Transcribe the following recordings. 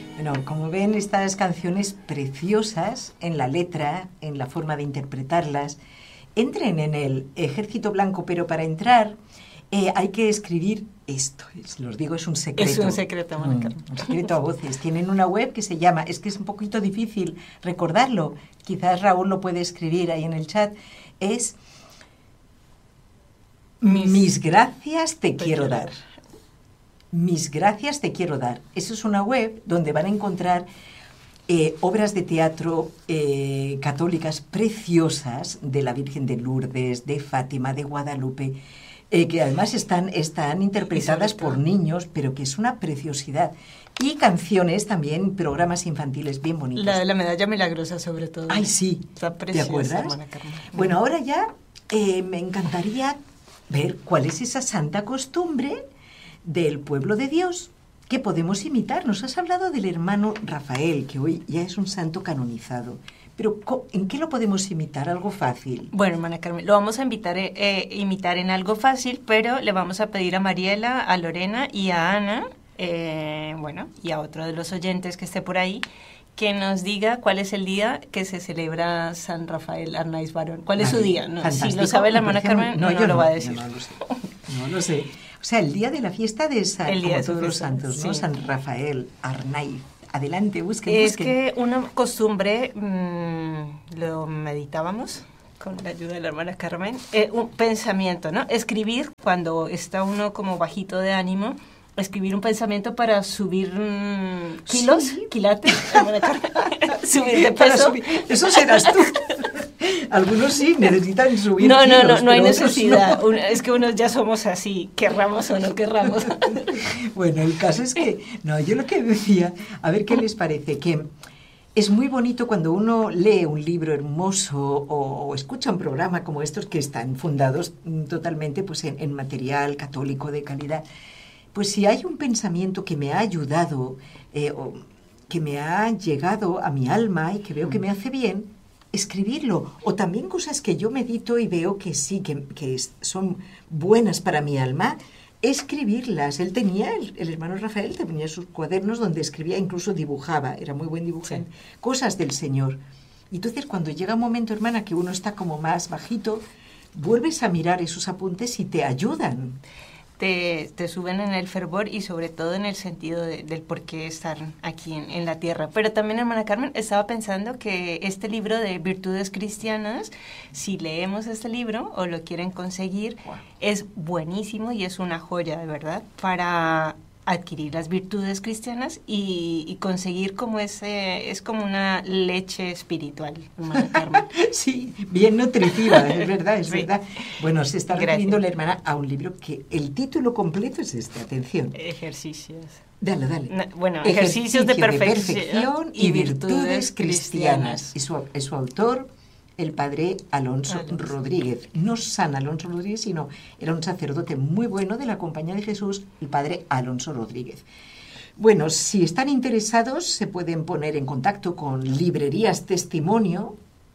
Bueno, como ven, estas canciones preciosas en la letra, en la forma de interpretarlas, entren en el Ejército Blanco, pero para entrar hay que escribir esto. Los digo, es un secreto. Es un secreto, Mona Carmen. Un secreto a voces. Tienen una web que se llama, es que es un poquito difícil recordarlo, quizás Raúl lo puede escribir ahí en el chat, es Mis gracias te quiero dar. Mis gracias te quiero dar. Eso es una web donde van a encontrar obras de teatro católicas preciosas de la Virgen de Lourdes, de Fátima, de Guadalupe, que además están interpretadas por niños, pero que es una preciosidad. Y canciones también, programas infantiles bien bonitos. La de la medalla milagrosa, sobre todo. Ay, sí. Está preciosa, ¿te acuerdas? Mona Carmen. Bueno, ahora ya me encantaría ver cuál es esa santa costumbre del pueblo de Dios que podemos imitar. Nos has hablado del hermano Rafael, que hoy ya es un santo canonizado. Pero ¿en qué lo podemos imitar? Algo fácil. Bueno, Mona Carmen, lo vamos a imitar en algo fácil, pero le vamos a pedir a Mariela, a Lorena y a Ana, y a otro de los oyentes que esté por ahí, que nos diga cuál es el día que se celebra San Rafael Arnaiz Barón. ¿Cuál es su día? No, si lo sabe la Mona Carmen, no lo va a decir. Yo no lo sé. No lo sé. O sea, el día de la fiesta de San, como todos los santos, ¿no? Sí. San Rafael Arnaiz. Adelante, busquen. Es que una costumbre, lo meditábamos con la ayuda de la hermana Carmen, un pensamiento, ¿no? Escribir cuando está uno como bajito de ánimo, escribir un pensamiento para subir kilos, sí. quilates, hermana Carmen, subir de peso. Eso serás tú. Algunos sí necesitan subir No kilos, hay pero necesidad. no. Es que unos ya somos así, querramos o no querramos. Bueno, el caso es que, yo lo que decía, a ver qué les parece, que es muy bonito cuando uno lee un libro hermoso o escucha un programa como estos que están fundados totalmente pues, en material católico de calidad. Pues si hay un pensamiento que me ha ayudado, o que me ha llegado a mi alma y que veo que me hace bien, escribirlo. O también cosas que yo medito y veo que sí, que son buenas para mi alma, escribirlas. Él tenía, el hermano Rafael tenía sus cuadernos donde escribía, incluso dibujaba, era muy buen dibujante, sí. Cosas del Señor. Y entonces cuando llega un momento, hermana, que uno está como más bajito, vuelves a mirar esos apuntes y te ayudan. Te suben en el fervor y sobre todo en el sentido del por qué estar aquí en la tierra. Pero también, hermana Carmen, estaba pensando que este libro de Virtudes Cristianas, si leemos este libro o lo quieren conseguir, es buenísimo y es una joya, de verdad, para adquirir las virtudes cristianas y conseguir como es como una leche espiritual, hermana Carmen. Sí, bien nutritiva, es verdad, Sí. verdad. Bueno, se está refiriendo la hermana a un libro que el título completo es este, atención. Ejercicios. Dale. Ejercicios de perfección y virtudes cristianas. Es su autor, el padre Alonso Rodríguez. No San Alonso Rodríguez, sino era un sacerdote muy bueno de la Compañía de Jesús, el padre Alonso Rodríguez. Bueno, si están interesados, se pueden poner en contacto con Librerías Testimonio,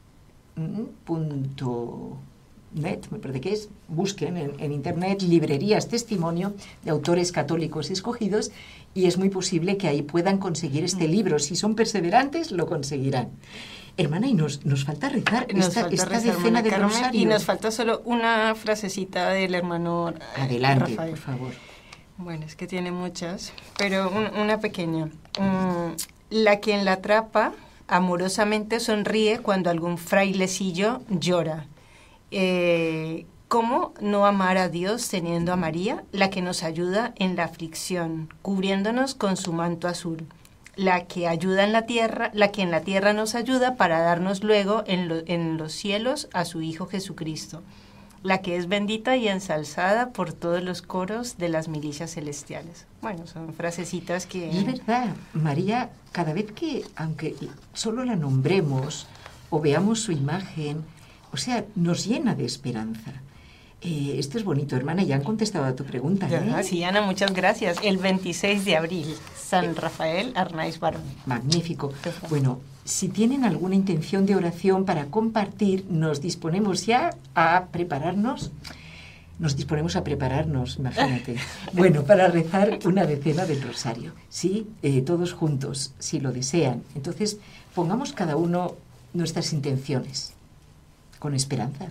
.net, me parece que es, busquen en internet Librerías Testimonio de autores católicos escogidos y es muy posible que ahí puedan conseguir este libro. Si son perseverantes, lo conseguirán. Hermana, y nos falta rezar esta decena del rosario. Y nos falta solo una frasecita del hermano Adelante, Rafael. por favor. Bueno, es que tiene muchas, pero una pequeña. La quien la atrapa amorosamente sonríe cuando algún frailecillo llora. ¿Cómo no amar a Dios teniendo a María, la que nos ayuda en la aflicción, cubriéndonos con su manto azul? La que ayuda en la tierra, la que en la tierra nos ayuda para darnos luego en los cielos a su Hijo Jesucristo, la que es bendita y ensalzada por todos los coros de las milicias celestiales. Bueno, son frasecitas que... Es verdad, María, cada vez que, aunque solo la nombremos o veamos su imagen, o sea, nos llena de esperanza. Esto es bonito, hermana, ya han contestado a tu pregunta, ¿eh? Sí, Ana, muchas gracias. El 26 de abril, San Rafael Arnaiz Barón. Magnífico. Bueno, si tienen alguna intención de oración para compartir, nos disponemos ya a prepararnos nos disponemos a prepararnos, imagínate. Bueno, para rezar una decena del rosario, ¿sí? Todos juntos, si lo desean. Entonces, pongamos cada uno nuestras intenciones, con esperanza.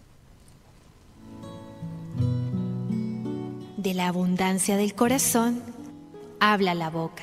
De la abundancia del corazón, habla la boca.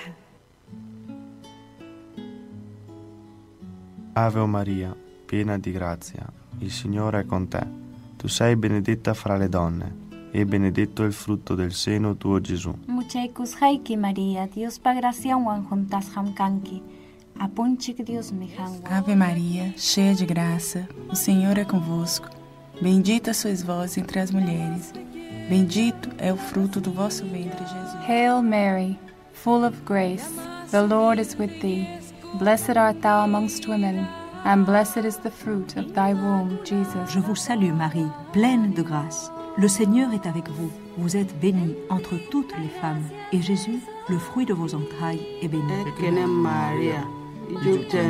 Ave Maria, piena di grazia, il Signore è con te. Tu sei benedetta fra le donne, e benedetto il frutto del seno tuo, Gesù. Muchaikus haiki Maria, Dios pa gracia wan juntas hamkanki. Apunchik Dios me hangwa. Ave Maria, cheia de graça, o Senhor é convosco. Bendita sois vós entre as mulheres. Bendito é o fruto do vosso ventre, Jesus. Hail Mary, full of grace, the Lord is with thee. Blessed art thou amongst women, and blessed is the fruit of thy womb, Jesus. Je vous salue Marie, pleine de grâce. Le Seigneur est avec vous. Vous êtes bénie entre toutes les femmes, et Jésus, le fruit de vos entrailles, est béni.